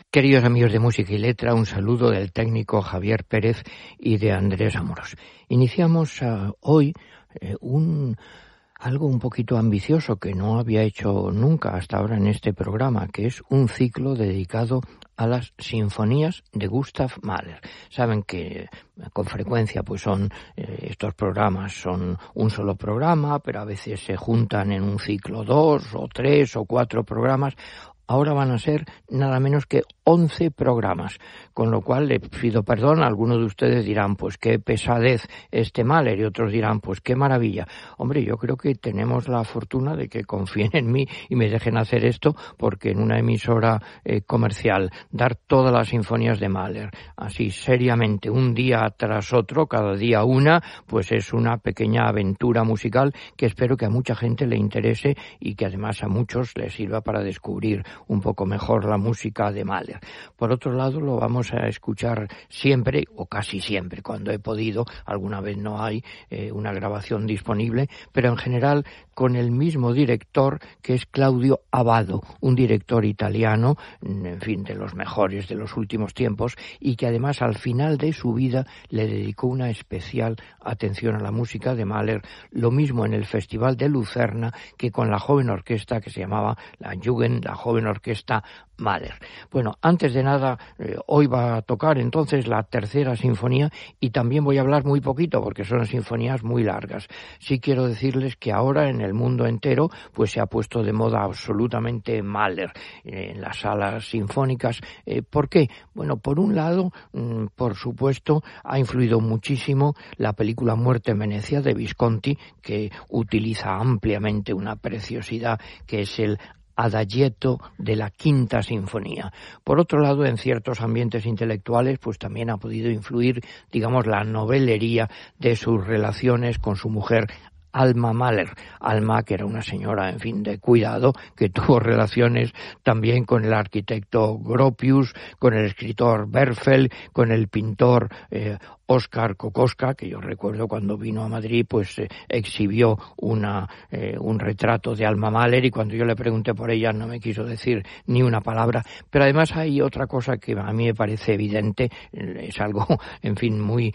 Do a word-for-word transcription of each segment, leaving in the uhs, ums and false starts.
Queridos amigos de Música y Letra, un saludo del técnico Javier Pérez y de Andrés Amorós. Iniciamos uh, hoy eh, un algo un poquito ambicioso que no había hecho nunca hasta ahora en este programa, que es un ciclo dedicado a las sinfonías de Gustav Mahler. Saben que con frecuencia pues son eh, estos programas son un solo programa, pero a veces se juntan en un ciclo dos o tres o cuatro programas. Ahora van a ser nada menos que once programas, con lo cual le pido perdón. Algunos de ustedes dirán, pues qué pesadez este Mahler, y otros dirán, pues qué maravilla. Hombre, yo creo que tenemos la fortuna de que confíen en mí y me dejen hacer esto, porque en una emisora eh, comercial, dar todas las sinfonías de Mahler, así seriamente, un día tras otro, cada día una, pues es una pequeña aventura musical que espero que a mucha gente le interese y que además a muchos les sirva para descubrir un poco mejor la música de Mahler. Por otro lado, lo vamos a escuchar siempre, o casi siempre, cuando he podido. Alguna vez no hay eh, una grabación disponible, pero en general con el mismo director, que es Claudio Abbado, un director italiano, en fin, de los mejores de los últimos tiempos, y que además al final de su vida le dedicó una especial atención a la música de Mahler, lo mismo en el Festival de Lucerna que con la joven orquesta que se llamaba la Jugend, la joven orquesta Mahler. Bueno, antes de nada, eh, hoy va a tocar entonces la tercera sinfonía, y también voy a hablar muy poquito porque son sinfonías muy largas. Sí quiero decirles que ahora en el mundo entero pues se ha puesto de moda absolutamente Mahler eh, en las salas sinfónicas. Eh, ¿Por qué? Bueno, por un lado, mmm, por supuesto, ha influido muchísimo la película Muerte en Venecia de Visconti, que utiliza ampliamente una preciosidad que es el adagietto de la quinta sinfonía. Por otro lado, en ciertos ambientes intelectuales, pues también ha podido influir, digamos, la novelería de sus relaciones con su mujer Alma Mahler. Alma, que era una señora, en fin, de cuidado, que tuvo relaciones también con el arquitecto Gropius, con el escritor Berfeld, con el pintor eh, Oskar Kokoschka, que yo recuerdo cuando vino a Madrid, pues eh, exhibió una eh, un retrato de Alma Mahler, y cuando yo le pregunté por ella no me quiso decir ni una palabra. Pero además hay otra cosa que a mí me parece evidente, es algo, en fin, muy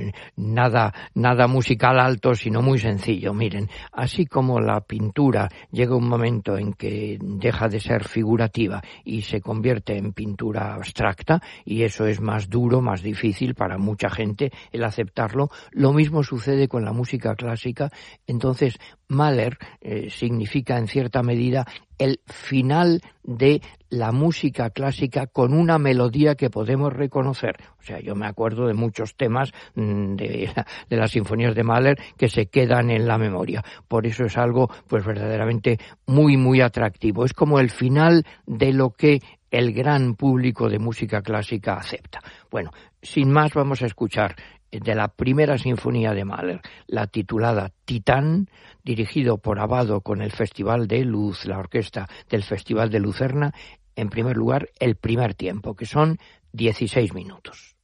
nada nada musical alto, sino muy sencillo. Miren, así como la pintura llega un momento en que deja de ser figurativa y se convierte en pintura abstracta, y eso es más duro, más difícil para mucha gente el aceptarlo, lo mismo sucede con la música clásica. Entonces, Mahler eh, significa en cierta medida el final de la música clásica con una melodía que podemos reconocer. O sea, yo me acuerdo de muchos temas de, de las sinfonías de Mahler que se quedan en la memoria. Por eso es algo pues verdaderamente muy, muy atractivo. Es como el final de lo que el gran público de música clásica acepta. Bueno, sin más, vamos a escuchar de la primera sinfonía de Mahler, la titulada Titán, dirigido por Abbado con el Festival de Luz, la orquesta del Festival de Lucerna. En primer lugar, el primer tiempo, que son dieciséis minutos.